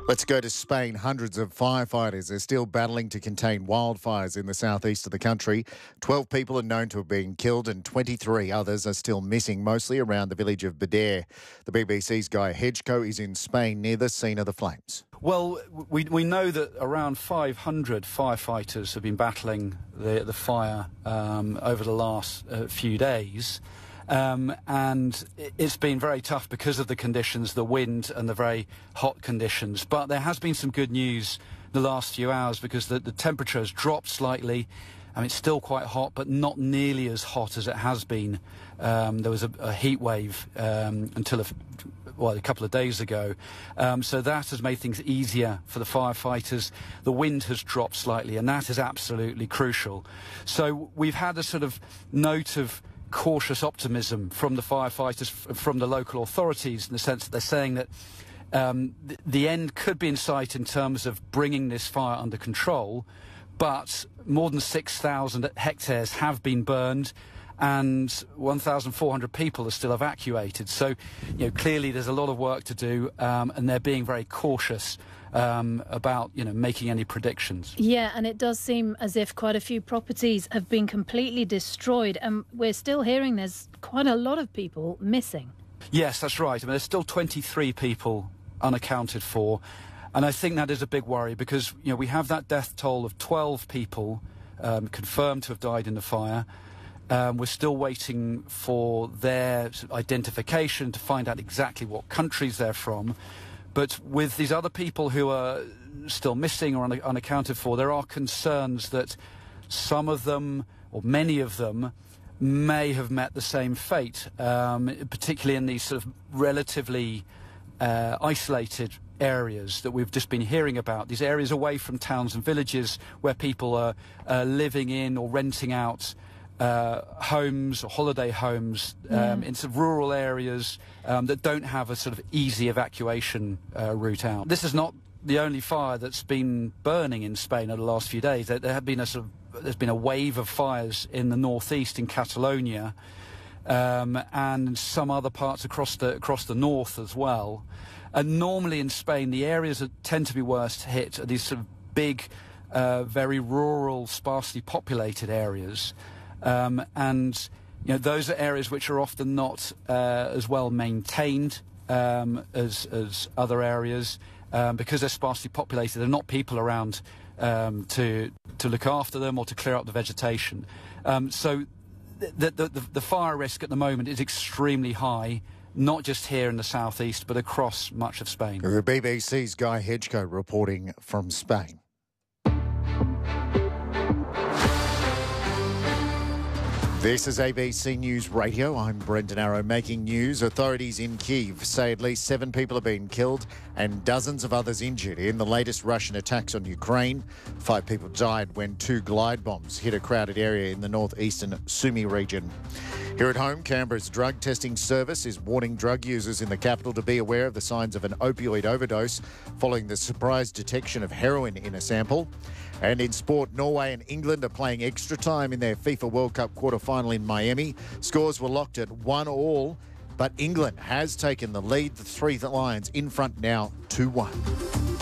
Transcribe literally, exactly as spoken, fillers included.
Let's go to Spain. Hundreds of firefighters are still battling to contain wildfires in the southeast of the country. twelve people are known to have been killed and twenty-three others are still missing, mostly around the village of Bader. The B B C's Guy Hedgecoe is in Spain near the scene of the flames. Well, we, we know that around five hundred firefighters have been battling the, the fire um, over the last uh, few days. Um, and it's been very tough because of the conditions, the wind and the very hot conditions. But there has been some good news the last few hours because the, the temperature has dropped slightly. I mean, it's still quite hot, but not nearly as hot as it has been. Um, there was a, a heat wave um, until a, well, a couple of days ago. Um, so that has made things easier for the firefighters. The wind has dropped slightly, and that is absolutely crucial. So we've had a sort of note of cautious optimism from the firefighters, from the local authorities, in the sense that they're saying that um, the, the end could be in sight in terms of bringing this fire under control, but more than six thousand hectares have been burned and one thousand four hundred people are still evacuated. So, you know, clearly there's a lot of work to do, um, and they're being very cautious Um, about, you know, making any predictions. Yeah, and it does seem as if quite a few properties have been completely destroyed, and we're still hearing there's quite a lot of people missing. Yes, that's right. I mean, there's still twenty-three people unaccounted for, and I think that is a big worry because, you know, we have that death toll of twelve people um, confirmed to have died in the fire. Um, we're still waiting for their identification to find out exactly what countries they're from. But with these other people who are still missing or un unaccounted for, there are concerns that some of them, or many of them, may have met the same fate, um, particularly in these sort of relatively uh, isolated areas that we've just been hearing about, these areas away from towns and villages where people are uh, living in or renting out Uh, homes or holiday homes um, yeah. in sort of rural areas um, that don't have a sort of easy evacuation uh, route out. This is not the only fire that's been burning in Spain over the last few days. There, there have been a sort of there's been a wave of fires in the northeast in Catalonia um, and some other parts across the across the north as well. And normally in Spain, the areas that tend to be worst hit are these sort of big, uh, very rural, sparsely populated areas. Um, and, you know, those are areas which are often not uh, as well maintained um, as, as other areas um, because they're sparsely populated. There are not people around um, to, to look after them or to clear up the vegetation. Um, so the, the, the, the fire risk at the moment is extremely high, not just here in the southeast, but across much of Spain. The B B C's Guy Hedgecoe reporting from Spain. This is A B C News Radio. I'm Brendan Arrow making news. Authorities in Kyiv say at least seven people have been killed and dozens of others injured in the latest Russian attacks on Ukraine. Five people died when two glide bombs hit a crowded area in the northeastern Sumy region. Here at home, Canberra's drug testing service is warning drug users in the capital to be aware of the signs of an opioid overdose following the surprise detection of heroin in a sample. And in sport, Norway and England are playing extra time in their FIFA World Cup quarter-final in Miami. Scores were locked at one all, but England has taken the lead. The Three Lions in front now two one.